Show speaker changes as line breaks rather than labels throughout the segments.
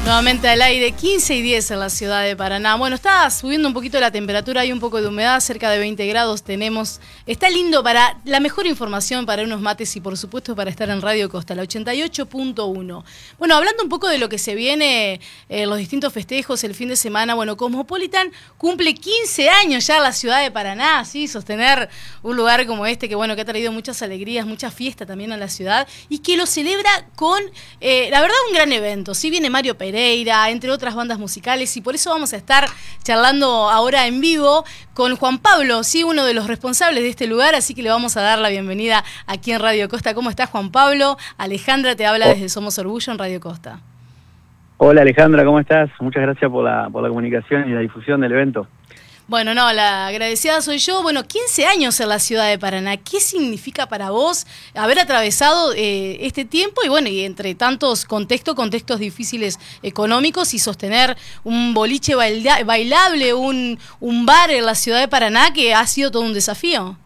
Nuevamente al aire, 15 y 10 en la ciudad de Paraná. Bueno, está subiendo un poquito la temperatura, hay un poco de humedad, cerca de 20 grados tenemos. Está lindo para la mejor información, para unos mates y por supuesto para estar en Radio Costa, la 88.1. Bueno, hablando un poco de lo que se viene, los distintos festejos, el fin de semana, bueno, Cosmopolitan cumple 15 años ya en la ciudad de Paraná, ¿sí? Sostener un lugar como este que, bueno, que ha traído muchas alegrías, mucha fiesta también a la ciudad y que lo celebra con, la verdad, un gran evento. Sí, viene Mario Pereira, entre otras bandas musicales, y por eso vamos a estar charlando ahora en vivo con Juan Pablo, sí, uno de los responsables de este lugar, así que le vamos a dar la bienvenida aquí en Radio Costa. ¿Cómo estás, Juan Pablo? Alejandra te habla desde Somos Orgullo en Radio Costa.
Hola Alejandra, ¿cómo estás? Muchas gracias por la comunicación y la difusión del evento.
Bueno, no, la agradecida soy yo. Bueno, 15 años en la ciudad de Paraná. ¿Qué significa para vos haber atravesado este tiempo y bueno, y entre tantos contextos difíciles económicos y sostener un boliche bailable, un bar en la ciudad de Paraná que ha sido todo un desafío?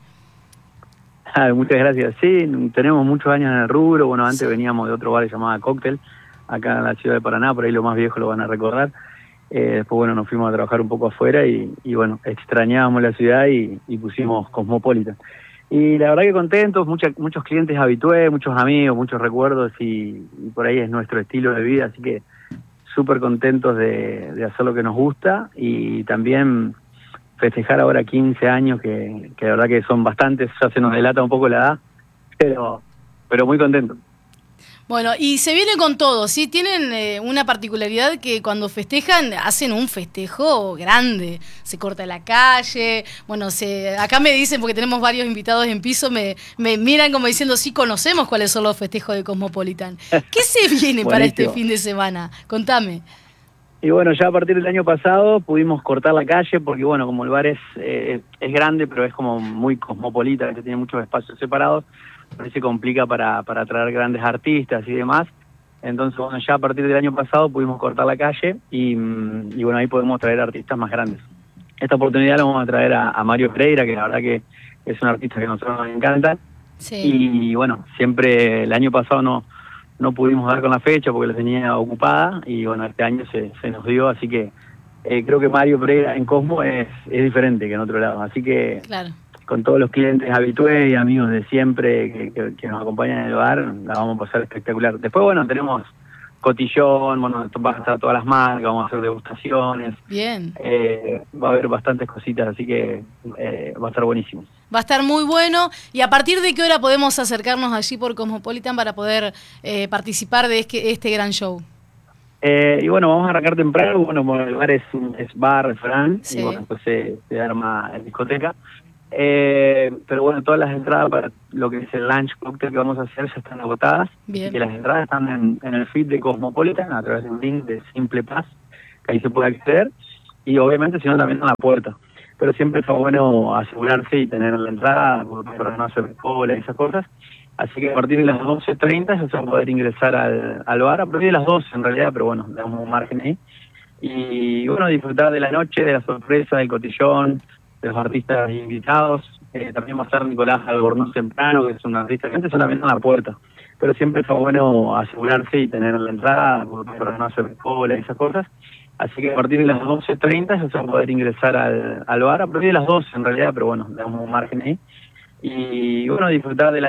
Muchas gracias. Sí, tenemos muchos años en el rubro. Bueno, antes veníamos de otro bar llamado Cóctel, acá en la ciudad de Paraná, por ahí los más viejos lo van a recordar. Después, bueno, nos fuimos a trabajar un poco afuera y bueno, extrañábamos la ciudad y pusimos Cosmopolitan. Y la verdad que contentos, muchos clientes habitués, muchos amigos, muchos recuerdos y por ahí es nuestro estilo de vida, así que súper contentos de hacer lo que nos gusta y también festejar ahora 15 años, que la verdad que son bastantes, ya se nos delata un poco la edad, pero muy contentos.
Bueno, y se viene con todo, ¿sí? Tienen una particularidad que cuando festejan, hacen un festejo grande. Se corta la calle, bueno, acá me dicen, porque tenemos varios invitados en piso, me miran como diciendo, sí, conocemos cuáles son los festejos de Cosmopolitan. ¿Qué se viene para este fin de semana? Contame.
Y bueno, ya a partir del año pasado pudimos cortar la calle, porque bueno, como el bar es grande, pero es como muy cosmopolita, que tiene muchos espacios separados, por ahí se complica para traer grandes artistas y demás. Entonces, bueno, ya a partir del año pasado pudimos cortar la calle y bueno, ahí podemos traer artistas más grandes. Esta oportunidad la vamos a traer a Mario Pereira, que la verdad que es un artista que a nosotros nos encanta. Sí. Y bueno, siempre el año pasado no pudimos dar con la fecha porque la tenía ocupada y bueno, este año se nos dio, así que creo que Mario Pereira en Cosmo es diferente que en otro lado, así que claro, con todos los clientes habitués y amigos de siempre que nos acompañan en el bar, la vamos a pasar espectacular. Después, bueno, tenemos cotillón, bueno, van a estar todas las marcas, vamos a hacer degustaciones.
Bien.
Va a haber bastantes cositas, así que va a estar buenísimo.
Va a estar muy bueno. ¿Y a partir de qué hora podemos acercarnos allí por Cosmopolitan para poder participar de este gran show?
Y bueno, vamos a arrancar temprano. Bueno, el bar es bar, restaurante, sí. Y bueno, después se arma en discoteca. Pero bueno, todas las entradas para lo que es el lunch cocktail que vamos a hacer ya están agotadas. Bien. Así que las entradas están en el feed de Cosmopolitan a través de un link de Simple Pass, que ahí se puede acceder. Y obviamente, si no, también en la puerta. Pero siempre está bueno asegurarse y tener la entrada para no hacer cola y esas cosas. Así que a partir de las 12:30 ya se va a poder ingresar al bar, a partir de las 12 en realidad, pero bueno, damos un margen ahí. Y bueno, disfrutar de la noche, de la sorpresa, del cotillón, de los artistas invitados. También va a estar Nicolás Albornoz temprano, que es un artista que antes solamente en la puerta. Pero siempre está bueno asegurarse y tener la entrada para no hacer cola y esas cosas. Así que a partir de las 12:30 ya se va a poder ingresar al bar, a partir de las 12 en realidad, pero bueno, damos un margen ahí. Y bueno, disfrutar de la